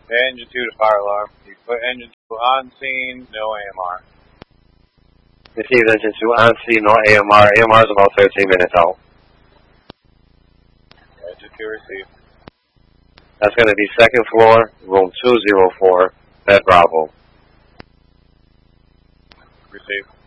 Engine 2 to fire alarm. You put engine 2 on scene, no AMR. Received engine 2 on scene, no AMR. AMR is about 13 minutes out. Engine 2 received. That's going to be second floor, room 204, Bed Bravo. Received.